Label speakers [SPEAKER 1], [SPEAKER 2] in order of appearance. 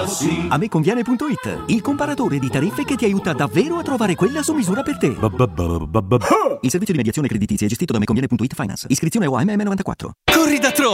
[SPEAKER 1] sì.
[SPEAKER 2] Ameconviene.it, il comparatore di tariffe che ti aiuta davvero a trovare quella su misura per te. Il servizio di mediazione creditizia è gestito da Ameconviene.it Finance. Iscrizione OAMM 94.
[SPEAKER 3] Corri da Tro!